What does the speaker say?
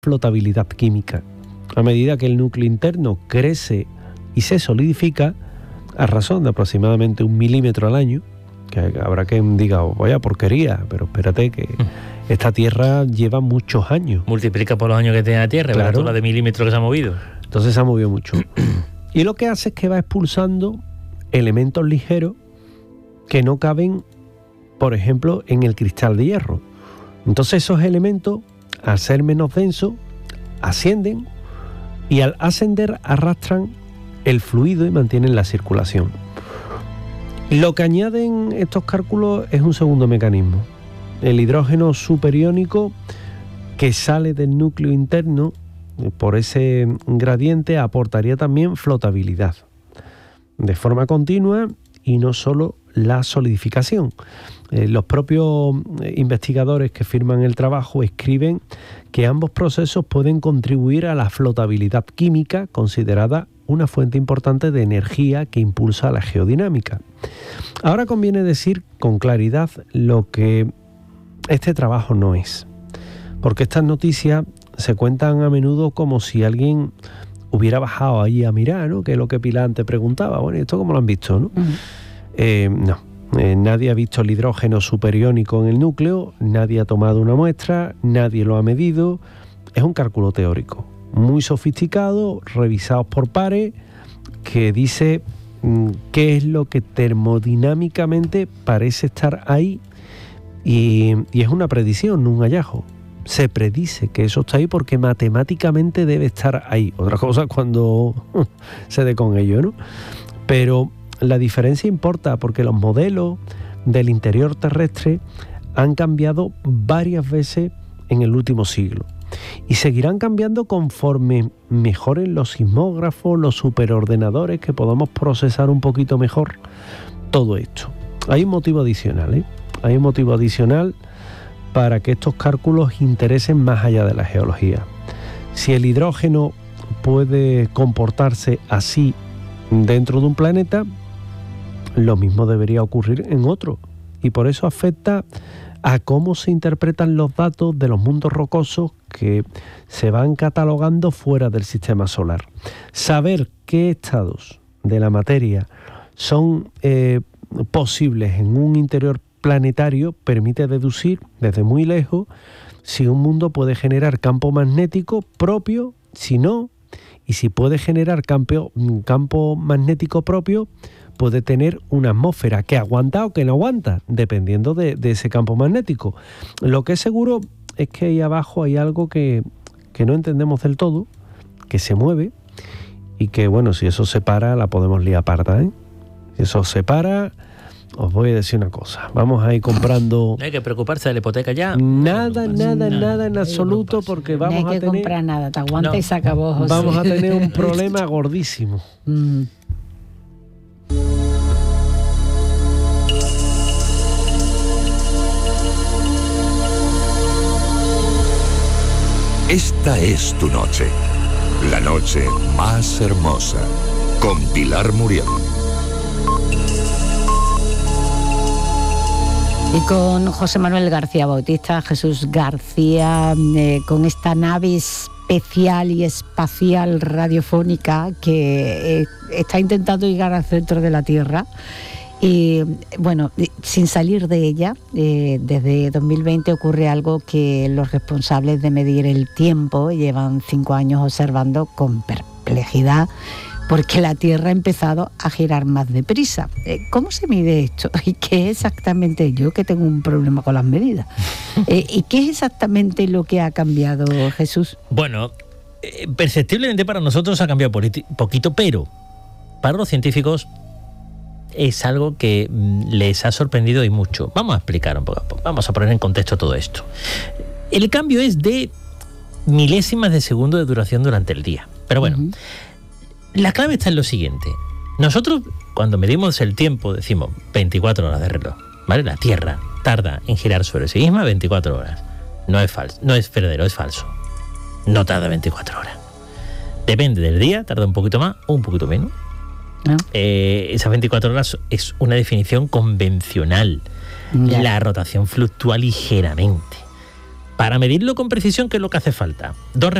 flotabilidad química. A medida que el núcleo interno crece y se solidifica, a razón de aproximadamente 1 milímetro al año, que habrá quien diga, vaya porquería, pero espérate que esta Tierra lleva muchos años. Multiplica por los años que tiene la Tierra, claro. Tú la de milímetros que se ha movido. Entonces se ha movido mucho. Y lo que hace es que va expulsando elementos ligeros que no caben, por ejemplo, en el cristal de hierro. Entonces esos elementos, al ser menos densos, ascienden y al ascender arrastran el fluido y mantienen la circulación. Lo que añaden estos cálculos es un segundo mecanismo. El hidrógeno superiónico que sale del núcleo interno por ese gradiente aportaría también flotabilidad de forma continua y no solo la solidificación. Los propios investigadores que firman el trabajo escriben que ambos procesos pueden contribuir a la flotabilidad química, considerada una fuente importante de energía que impulsa la geodinámica. Ahora conviene decir con claridad lo que este trabajo no es, porque estas noticias se cuentan a menudo como si alguien hubiera bajado ahí a mirar, ¿no? Que es lo que Pilar antes preguntaba. Bueno, ¿esto cómo lo han visto, no? Nadie ha visto el hidrógeno superiónico en el núcleo, nadie ha tomado una muestra, nadie lo ha medido. Es un cálculo teórico, muy sofisticado, revisados por pares, que dice qué es lo que termodinámicamente parece estar ahí y es una predicción, no un hallazgo. Se predice que eso está ahí porque matemáticamente debe estar ahí. Otra cosa es cuando se dé con ello, ¿no? Pero la diferencia importa porque los modelos del interior terrestre han cambiado varias veces en el último siglo y seguirán cambiando conforme mejoren los sismógrafos, los superordenadores, que podamos procesar un poquito mejor todo esto. Hay un motivo adicional, ¿eh? Hay un motivo adicional para que estos cálculos interesen más allá de la geología. Si el hidrógeno puede comportarse así dentro de un planeta, lo mismo debería ocurrir en otro, y por eso afecta a cómo se interpretan los datos de los mundos rocosos que se van catalogando fuera del sistema solar. Saber qué estados de la materia son posibles en un interior planetario permite deducir desde muy lejos si un mundo puede generar campo magnético propio, si no, y si puede generar campo magnético propio, puede tener una atmósfera que aguanta o que no aguanta, dependiendo de ese campo magnético. Lo que es seguro es que ahí abajo hay algo que no entendemos del todo, que se mueve y que, bueno, si eso se para, la podemos liar parda, ¿eh? Si eso se para, os voy a decir una cosa. Vamos a ir comprando... No hay que preocuparse de la hipoteca ya. Nada en absoluto, porque vamos a tener... No hay que comprar nada, te aguanta y se acabó, José. Vamos a tener un problema gordísimo. Esta es tu noche, la noche más hermosa, con Pilar Muriel. Y con José Manuel García Bautista, Jesús García, con esta nave especial y espacial radiofónica que está intentando llegar al centro de la Tierra. Y bueno, sin salir de ella, desde 2020 ocurre algo que los responsables de medir el tiempo llevan 5 años observando con perplejidad, porque la Tierra ha empezado a girar más deprisa. ¿Cómo se mide esto? ¿Y qué exactamente? Yo que tengo un problema con las medidas. ¿Y qué es exactamente lo que ha cambiado, Jesús? Bueno, perceptiblemente para nosotros ha cambiado poquito, pero para los científicos es algo que les ha sorprendido y mucho. Vamos a explicar un poco, vamos a poner en contexto todo esto. El cambio es de milésimas de segundo de duración durante el día. Pero bueno, la clave está en lo siguiente. Nosotros, cuando medimos el tiempo, decimos 24 horas de reloj, ¿vale? La Tierra tarda en girar sobre sí misma 24 horas. No es falso, no es verdadero, es falso. No tarda 24 horas. Depende del día, tarda un poquito más o un poquito menos. ¿No? Esas 24 horas es una definición convencional. La rotación fluctúa ligeramente. Para medirlo con precisión, ¿qué es lo que hace falta? Dos